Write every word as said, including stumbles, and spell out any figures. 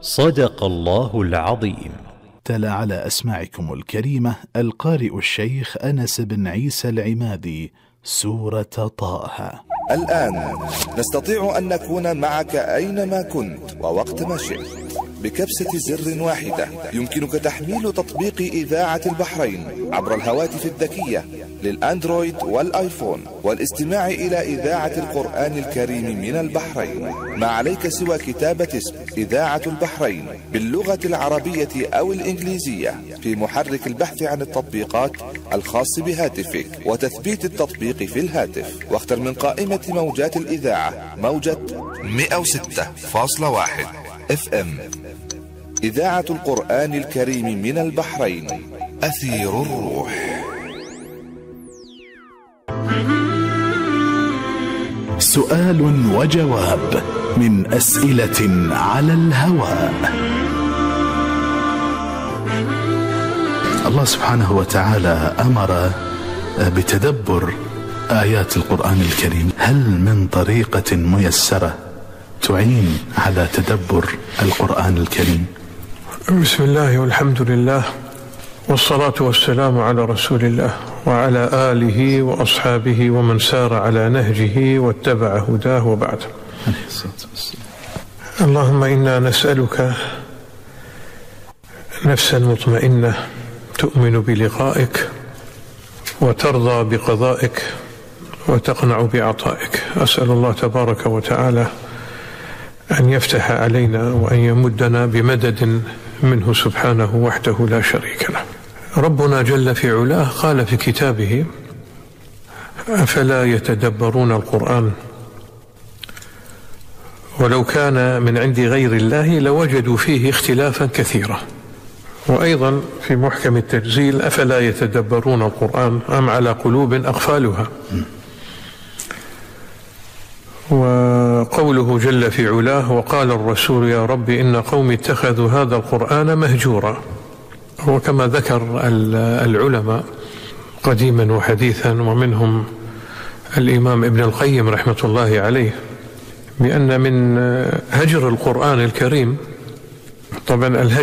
صدق الله العظيم. تلا على أسماعكم الكريمة القارئ الشيخ أنس بن عيسى العمادي سورة طه. الآن نستطيع أن نكون معك أينما كنت ووقت ما شئت. بكبسة زر واحدة يمكنك تحميل تطبيق إذاعة البحرين عبر الهواتف الذكية للأندرويد والآيفون والاستماع إلى إذاعة القرآن الكريم من البحرين. ما عليك سوى كتابة اسم إذاعة البحرين باللغة العربية أو الإنجليزية في محرك البحث عن التطبيقات الخاص بهاتفك وتثبيت التطبيق في الهاتف، واختر من قائمة موجات الإذاعة موجة مئة وستة فاصلة واحد اف ام. إذاعة القرآن الكريم من البحرين، أثير الروح. سؤال وجواب من أسئلة على الهواء. الله سبحانه وتعالى أمر بتدبر آيات القرآن الكريم. هل من طريقة ميسرة تعين على تدبر القرآن الكريم؟ بسم الله والحمد لله والصلاة والسلام على رسول الله وعلى آله وأصحابه ومن سار على نهجه واتبع هداه وبعد. اللهم إنا نسألك نفسا مطمئنة تؤمن بلقائك وترضى بقضائك وتقنع بعطائك. أسأل الله تبارك وتعالى أن يفتح علينا وأن يمدنا بمدد منه سبحانه وحده لا شريك له. ربنا جل في علاه قال في كتابه: أفلا يتدبرون القرآن ولو كان من عند غير الله لوجدوا فيه اختلافا كثيرا. وأيضا في محكم التنزيل: أفلا يتدبرون القرآن أم على قلوب أقفالها. وقوله جل في علاه: وقال الرسول يا رب إن قومي اتخذوا هذا القرآن مهجورا. وكما ذكر العلماء قديما وحديثا ومنهم الإمام ابن القيم رحمة الله عليه بأن من هجر القرآن الكريم، طبعا الهجر